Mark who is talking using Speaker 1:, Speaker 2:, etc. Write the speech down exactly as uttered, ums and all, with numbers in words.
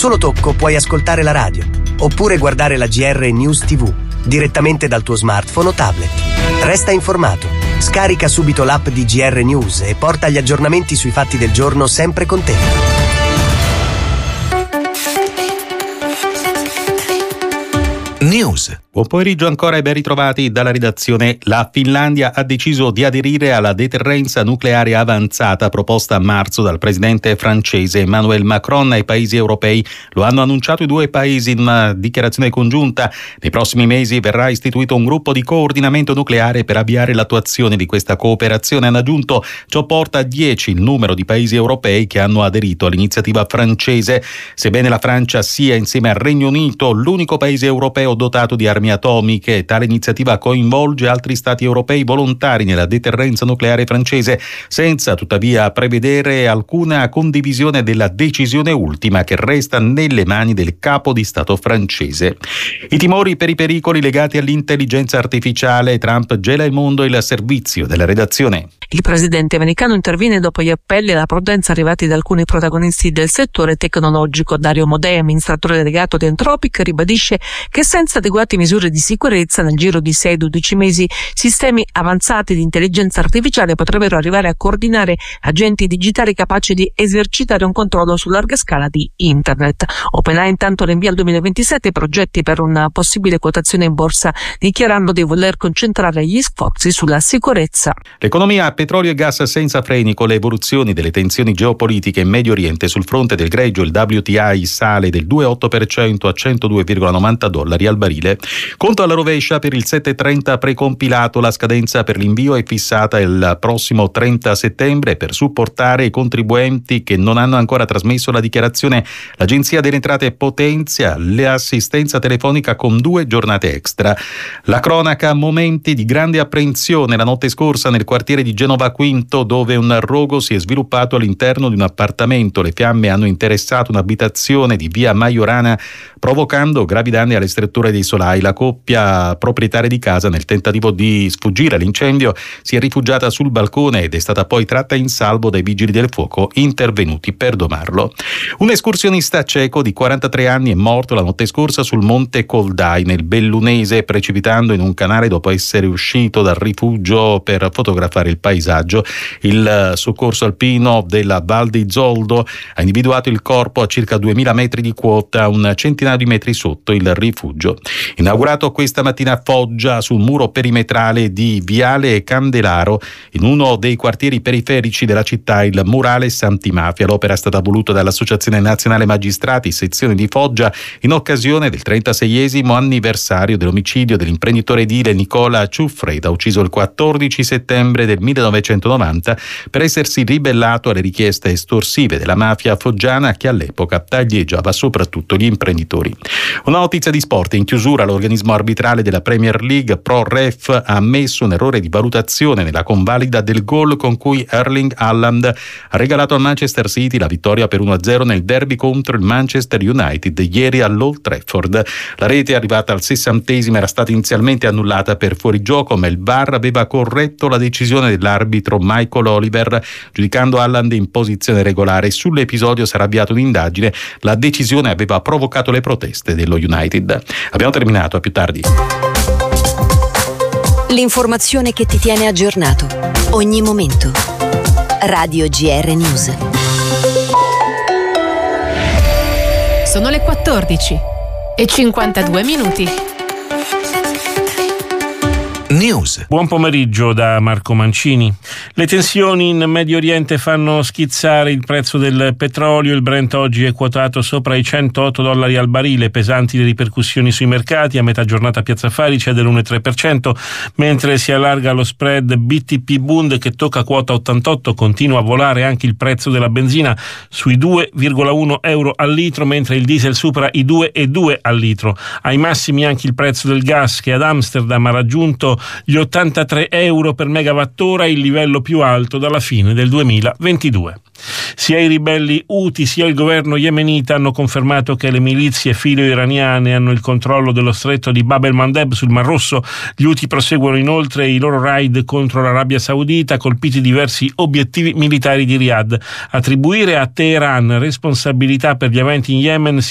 Speaker 1: solo tocco puoi ascoltare la radio, oppure guardare la G R News tivù direttamente dal tuo smartphone o tablet. Resta informato. Scarica subito l'app di G R News e porta gli aggiornamenti sui fatti del giorno sempre con te.
Speaker 2: News. Buon pomeriggio ancora e ben ritrovati dalla redazione. La Finlandia ha deciso di aderire alla deterrenza nucleare avanzata proposta a marzo dal presidente francese Emmanuel Macron ai paesi europei. Lo hanno annunciato i due paesi in una dichiarazione congiunta. Nei prossimi mesi verrà istituito un gruppo di coordinamento nucleare per avviare l'attuazione di questa cooperazione. Hanno aggiunto, ciò porta a dieci il numero di paesi europei che hanno aderito all'iniziativa francese. Sebbene la Francia sia, insieme al Regno Unito, l'unico paese europeo dotato di armi atomiche, tale iniziativa coinvolge altri stati europei volontari nella deterrenza nucleare francese, senza tuttavia prevedere alcuna condivisione della decisione ultima, che resta nelle mani del capo di Stato francese. I timori per i pericoli legati all'intelligenza artificiale. Trump gela il mondo. Il servizio della redazione.
Speaker 3: Il presidente americano interviene dopo gli appelli alla prudenza arrivati da alcuni protagonisti del settore tecnologico. Dario Modè, amministratore delegato di Anthropic, ribadisce che senza adeguate misure di sicurezza nel giro di sei dodici mesi sistemi avanzati di intelligenza artificiale potrebbero arrivare a coordinare agenti digitali capaci di esercitare un controllo su larga scala di internet. OpenAI intanto rinvia al duemilaventisette i progetti per una possibile quotazione in borsa, dichiarando di voler concentrare gli sforzi sulla sicurezza.
Speaker 2: L'economia a petrolio e gas senza freni. Con le evoluzioni delle tensioni geopolitiche in Medio Oriente, sul fronte del greggio il W T I sale del due virgola otto per cento a centodue virgola novanta dollari al barile. Conto alla rovescia per il sette trenta precompilato. La scadenza per l'invio è fissata il prossimo trenta settembre. Per supportare i contribuenti che non hanno ancora trasmesso la dichiarazione, l'Agenzia delle Entrate potenzia l'assistenza telefonica con due giornate extra. La cronaca, momenti di grande apprensione la notte scorsa nel quartiere di Genova Quinto, dove un rogo si è sviluppato all'interno di un appartamento. Le fiamme hanno interessato un'abitazione di via Maiorana, provocando gravi danni alle strutture dei solai. La coppia proprietaria di casa, nel tentativo di sfuggire all'incendio, si è rifugiata sul balcone ed è stata poi tratta in salvo dai vigili del fuoco intervenuti per domarlo. Un escursionista ceco di quarantatré anni è morto la notte scorsa sul monte Coldai, nel Bellunese, precipitando in un canale dopo essere uscito dal rifugio per fotografare il paesaggio. Il soccorso alpino della Val di Zoldo ha individuato il corpo a circa duemila metri di quota, un centinaio di metri sotto il rifugio. Inaugurato questa mattina a Foggia, sul muro perimetrale di Viale Candelaro, in uno dei quartieri periferici della città, il murale Santimafia. L'opera è stata voluta dall'Associazione Nazionale Magistrati, sezione di Foggia, in occasione del trentaseiesimo anniversario dell'omicidio dell'imprenditore edile Nicola Ciuffreda, ucciso il quattordici settembre del millenovecentonovanta per essersi ribellato alle richieste estorsive della mafia foggiana, che all'epoca taglieggiava soprattutto gli imprenditori. Una notizia di sport. In chiusura, l'organismo arbitrale della Premier League, ProRef, ha ammesso un errore di valutazione nella convalida del gol con cui Erling Haaland ha regalato al Manchester City la vittoria per uno a zero nel derby contro il Manchester United ieri all'Old Trafford. La rete, arrivata al sessantesimo, era stata inizialmente annullata per fuorigioco, ma il V A R aveva corretto la decisione dell'arbitro Michael Oliver, giudicando Haaland in posizione regolare. Sull'episodio sarà avviata un'indagine. La decisione aveva provocato le proteste dello United. Abbiamo terminato, a più tardi.
Speaker 4: L'informazione che ti tiene aggiornato ogni momento. Radio G R News.
Speaker 5: Sono le quattordici e cinquantadue minuti.
Speaker 6: News. Buon pomeriggio da Marco Mancini. Le tensioni in Medio Oriente fanno schizzare il prezzo del petrolio. Il Brent oggi è quotato sopra i centootto dollari al barile, pesanti le ripercussioni sui mercati. A metà giornata Piazza Affari cede l'uno virgola tre per cento, mentre si allarga lo spread B T P Bund che tocca quota ottantotto. Continua a volare anche il prezzo della benzina sui due virgola uno euro al litro, mentre il diesel supera i due virgola due al litro. Ai massimi anche il prezzo del gas, che ad Amsterdam ha raggiunto gli ottantatré euro per megawattora, il livello più alto dalla fine del duemilaventidue. Sia i ribelli Houthi sia il governo yemenita hanno confermato che le milizie filo-iraniane hanno il controllo dello stretto di Bab el-Mandeb sul Mar Rosso. Gli Houthi proseguono inoltre i loro raid contro l'Arabia Saudita, colpiti diversi obiettivi militari di Riyadh. Attribuire a Teheran responsabilità per gli eventi in Yemen